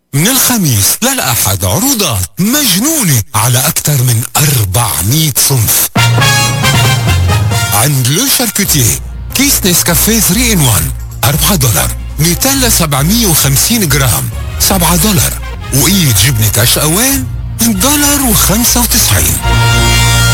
من الخميس للأحد عروضات مجنونة على أكثر من 400 صنف. عند لو شاركوتيه كيس نسكافيه 3 in 1 $4، 200 ل 750 جرام $7، وإيد جبنة عشقوان $1.95.